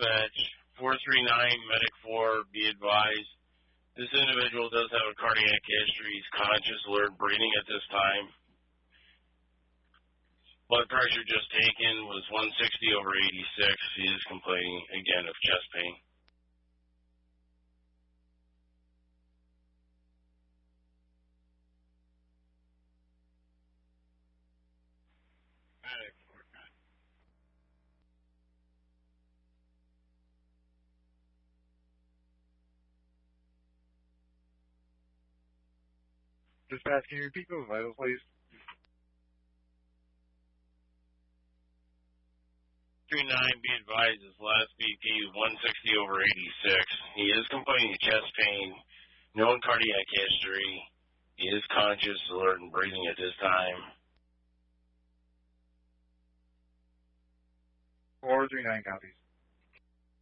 dispatch. 439, Medic 4, be advised. This individual does have a cardiac history. He's conscious, alert, breathing at this time. Blood pressure just taken was 160/86. He is complaining again of chest pain. Dispatch, can you repeat those vitals, please? 39, be advised, his last BP is 160/86. He is complaining of chest pain, known cardiac history. He is conscious, alert, and breathing at this time. 439 copies.